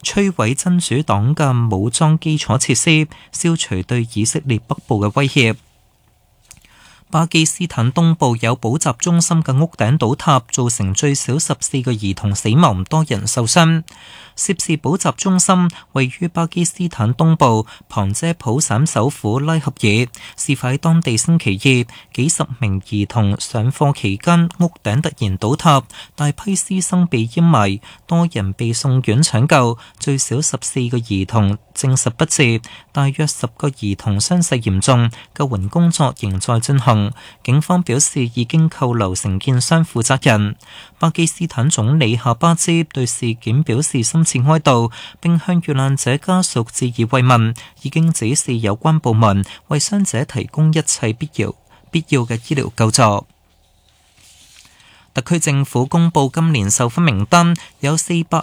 摧毀真主黨嘅武裝基礎設施，消除對以色列北部嘅威脅。巴基斯坦東部有補習中心嘅屋頂倒塌，造成最少14個兒童死亡，多人受傷。涉事補習中心位於巴基斯坦東部旁遮普省首府拉合爾，事發喺當地星期二，幾十名兒童上課期間屋頂突然倒塌，大批師生被淹迷，多人被送院搶救，最少14個兒童證實不治，大約10個兒童傷勢嚴重，救援工作仍在進行。警方表示已經扣留承建商負責人。巴基斯坦總理夏巴茲對事件表示深切哀悼，並向遇難者家屬致以慰問，已經指示有關部門為傷者提供一切必要嘅醫療救助。特區政府公布今年授勳名單，有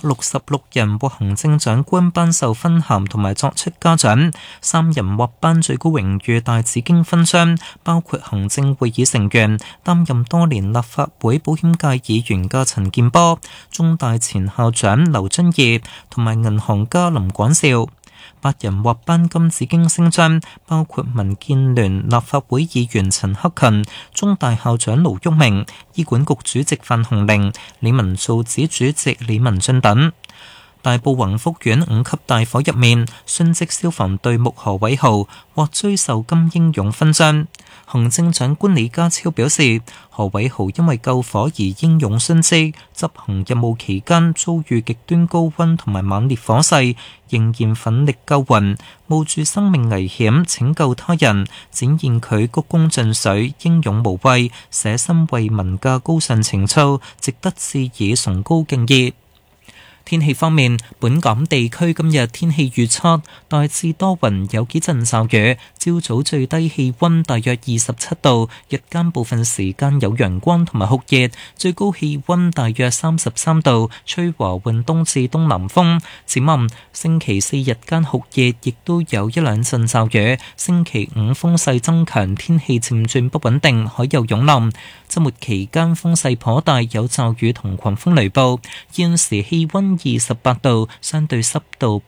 466人獲行政長官頒授勳銜同埋作出嘉獎，3人獲頒最高榮譽大紫荊勳章，包括行政會議成員、擔任多年立法會保險界議員嘅陳健波、中大前校長劉遵義同埋銀行家林廣少。8人獲頒金紫荊星章，包括民建聯立法會議員陳克勤、中大校長盧煜明、醫管局主席范鴻齡、理民造紙主席李文俊等。大埔宏福苑5級大火入面，殉職消防隊目何偉豪獲追授金英勇勳章。行政長官李家超表示，何偉豪因為救火而英勇殉職，執行任務期間遭遇極端高溫同埋猛烈火勢，仍然奮力救援，冒住生命危險拯救他人，展現佢鞠躬盡瘁、英勇無畏、捨身為民嘅高尚情操，值得致以崇高敬意。天氣方面，本港地區今日天氣預測大致多雲，有幾陣驟雨。朝早最低氣溫大約27度，日間部分時間有陽光同埋酷熱，最高氣溫大約33度，吹和緩東至東南風。展望星期四日間酷熱，亦都有一兩陣驟雨。星期五風勢增強，天氣漸轉不穩定，海有湧浪。週末期間風勢頗大，有驟雨同狂風雷暴。現時氣溫28度，相對濕度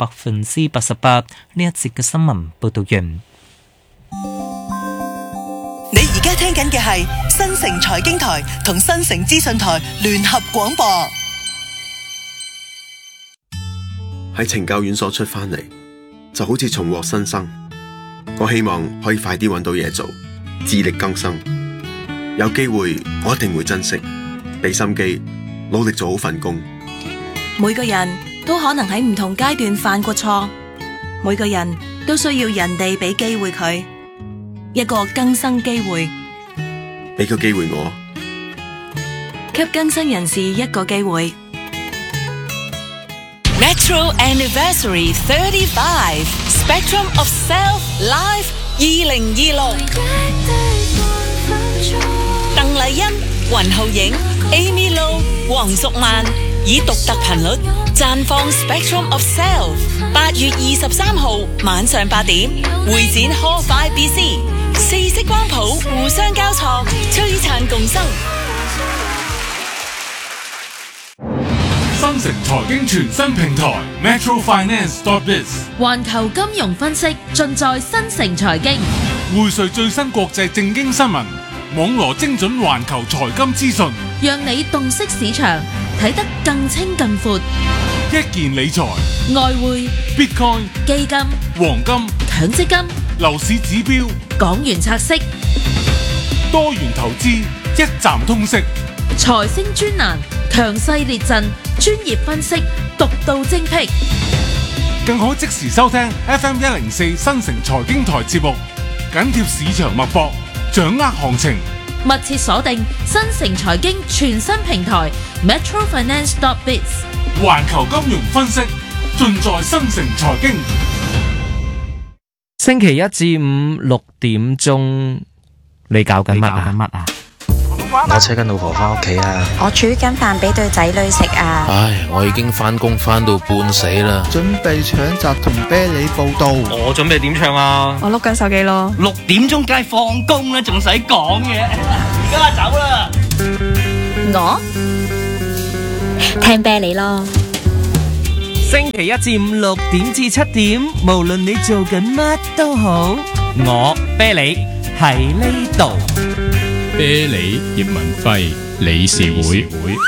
88%。呢一節嘅新聞報道完。 你而家聽緊嘅係新城財經台同新城資訊台聯合廣播。 喺懲教院所出返嚟，就好似重獲新生。我希望可以快啲揾到嘢做，自力更生。有機會我一定會珍惜，俾心機，努力做好份工。 每個人都可能喺唔同階段犯過錯，每個人都需要人哋俾機會佢，一個更生機會。 俾個機會我， 給更生人士一個機會。 Metro Anniversary 35 Spectrum of Self Live 2026，鄧麗欣、雲浩影、Amy Lo、黃淑曼以獨特頻率綻放 Spectrum of Self。8月23號晚上8點，會展 Hall 5BC， 四色光譜互相交錯，璀璨共生。 新城財經全新平台 Metro Finance.biz， 環球金融分析盡在新城財經， 匯萃最新國際政經新聞，網羅精準環球財金資訊， 讓你洞悉市場，睇得更清更闊。 一鍵理財、 外匯、 Bitcoin、 基金、 黃金、 強積金、 樓市指標、 港元拆息、 多元投資，一站通識。 財星專欄，強勢列陣，專業分析，獨到精闢。 更可即時收聽 FM104 新城財經台節目，緊貼市場脈搏，掌握行情。 密切鎖定新城財經全新平台 Metro Finance.biz， 環球金融分析盡在新城財經。 星期一至五6點鐘，你搞緊乜啊？ 我車緊老婆翻屋企啊！ 我煮緊飯俾對仔女食啊！ 唉，我已經翻工翻到半死啦！ 準備搶閘同啤梨報到。 我準備點唱啊？ 我碌緊手機咯。 6點鐘梗係放工啦，仲使講嘅？而家走啦！ 我聽啤梨咯。 星期一至五6點至7點，無論你做緊乜都好，我啤梨喺呢度。 啤梨葉文輝理事會。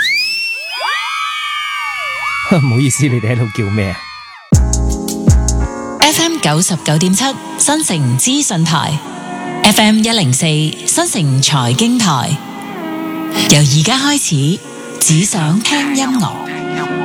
唔好意思，你哋喺度叫咩啊 ？FM 99.7新城資訊台，FM 104新城財經台。由而家開始，只想聽音樂。